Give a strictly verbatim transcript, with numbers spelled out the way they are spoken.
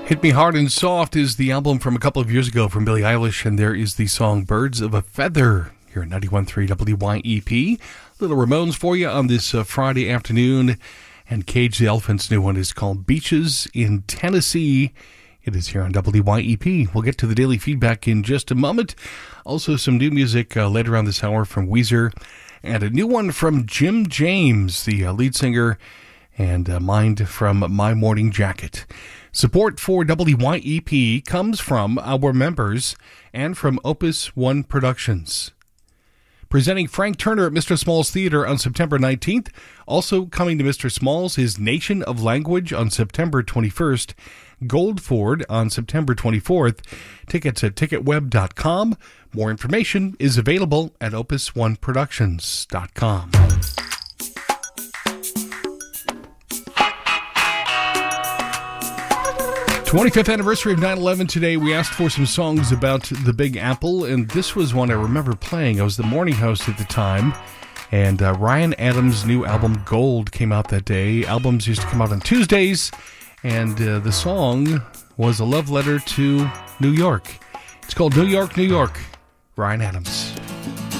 Hit Me Hard and Soft is the album from a couple of years ago from Billie Eilish, and there is the song Birds of a Feather here at ninety-one point three W Y E P. Little Ramones for you on this uh, Friday afternoon, and Cage the Elephant's new one is called Beaches in Tennessee. It is here on W Y E P. We'll get to the daily feedback in just a moment. Also some new music uh, later on this hour from Weezer, and a new one from Jim James, the uh, lead singer, and uh, Mind from My Morning Jacket. Support for W Y E P comes from our members and from Opus One Productions. Presenting Frank Turner at Mister Small's Theater on September nineteenth. Also coming to Mister Small's is Nation of Language on September twenty-first. Goldford on September twenty-fourth. Tickets at ticket web dot com. More information is available at opus one productions dot com. twenty-fifth anniversary of nine eleven today. We asked for some songs about the Big Apple, and this was one I remember playing. I was the morning host at the time, and uh, Ryan Adams' new album Gold came out that day. Albums used to come out on Tuesdays, and uh, the song was a love letter to New York. It's called New York, New York. Ryan Adams.